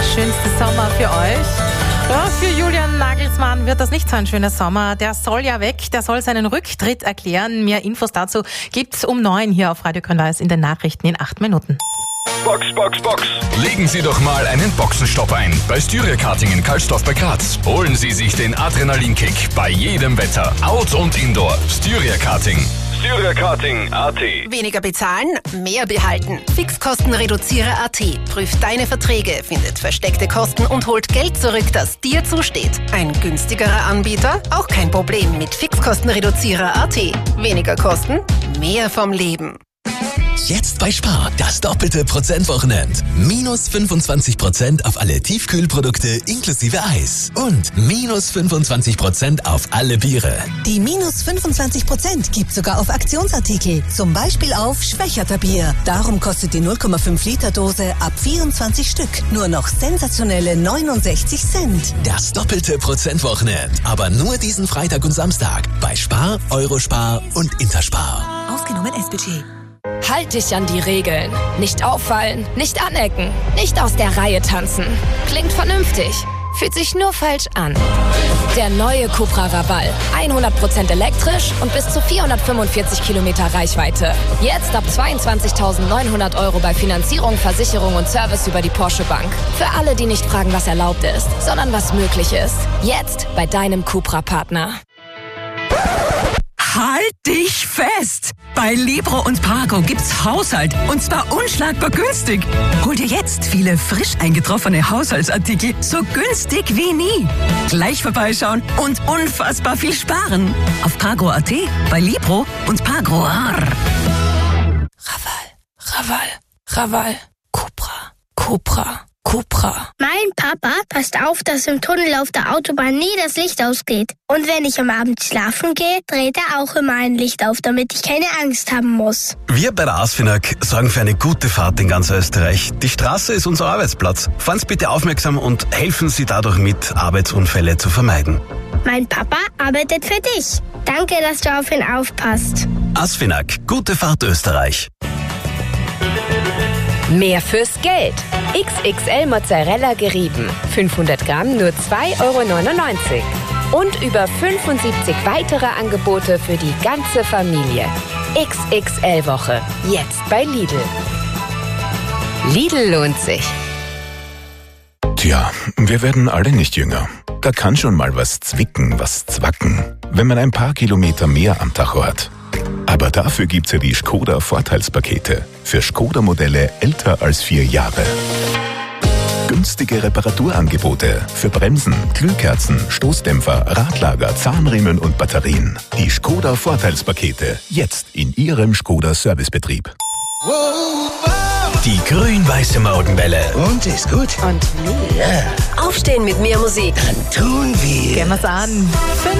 der schönste Sommer für euch. Ja, für Julian Nagelsmann wird das nicht so ein schöner Sommer. Der soll ja weg, der soll seinen Rücktritt erklären. Mehr Infos dazu gibt's um 9 hier auf Radio Köln in den Nachrichten in 8 Minuten. Box. Legen Sie doch mal einen Boxenstopp ein. Bei Styria Karting in Kalsdorf bei Graz. Holen Sie sich den Adrenalinkick bei jedem Wetter. Out- und Indoor. Styria Karting. StyriaKarting.at. Weniger bezahlen, mehr behalten. Fixkostenreduzierer.at. Prüft deine Verträge, findet versteckte Kosten und holt Geld zurück, das dir zusteht. Ein günstigerer Anbieter? Auch kein Problem mit Fixkostenreduzierer.at. Weniger Kosten, mehr vom Leben. Jetzt bei Spar, das doppelte Prozentwochenend. Minus 25% auf alle Tiefkühlprodukte inklusive Eis. Und minus 25% auf alle Biere. Die minus 25% gibt sogar auf Aktionsartikel. Zum Beispiel auf Schwächerter Bier. Darum kostet die 0,5 Liter Dose ab 24 Stück nur noch sensationelle 69 Cent. Das doppelte Prozentwochenend. Aber nur diesen Freitag und Samstag. Bei Spar, Eurospar und Interspar. Ausgenommen S-Budget. Halt dich an die Regeln. Nicht auffallen, nicht anecken, nicht aus der Reihe tanzen. Klingt vernünftig, fühlt sich nur falsch an. Der neue Cupra Raval. 100% elektrisch und bis zu 445 Kilometer Reichweite. Jetzt ab 22.900 € bei Finanzierung, Versicherung und Service über die Porsche Bank. Für alle, die nicht fragen, was erlaubt ist, sondern was möglich ist. Jetzt bei deinem Cupra-Partner. Halt dich fest! Bei Libro und Pago gibt's Haushalt und zwar unschlagbar günstig. Hol dir jetzt viele frisch eingetroffene Haushaltsartikel so günstig wie nie. Gleich vorbeischauen und unfassbar viel sparen. Auf Pago.at, bei Libro und Pago. Raval. Cupra. Mein Papa passt auf, dass im Tunnel auf der Autobahn nie das Licht ausgeht. Und wenn ich am Abend schlafen gehe, dreht er auch immer ein Licht auf, damit ich keine Angst haben muss. Wir bei der ASFINAG sorgen für eine gute Fahrt in ganz Österreich. Die Straße ist unser Arbeitsplatz. Fahren Sie bitte aufmerksam und helfen Sie dadurch mit, Arbeitsunfälle zu vermeiden. Mein Papa arbeitet für dich. Danke, dass du auf ihn aufpasst. ASFINAG, gute Fahrt Österreich. Mehr fürs Geld. XXL Mozzarella gerieben. 500 Gramm nur 2,99 € Und über 75 weitere Angebote für die ganze Familie. XXL-Woche. Jetzt bei Lidl. Lidl lohnt sich. Tja, wir werden alle nicht jünger. Da kann schon mal was zwicken, was zwacken, wenn man ein paar Kilometer mehr am Tacho hat. Aber dafür gibt's ja die Skoda-Vorteilspakete für Skoda-Modelle älter als 4 Jahre. Günstige Reparaturangebote für Bremsen, Glühkerzen, Stoßdämpfer, Radlager, Zahnriemen und Batterien. Die Skoda-Vorteilspakete jetzt in Ihrem Skoda-Servicebetrieb. Die grün-weiße Morgenwelle. Und ist gut? Und wie? Ja. Aufstehen mit mehr Musik. Dann tun wir. Gehen wir's an.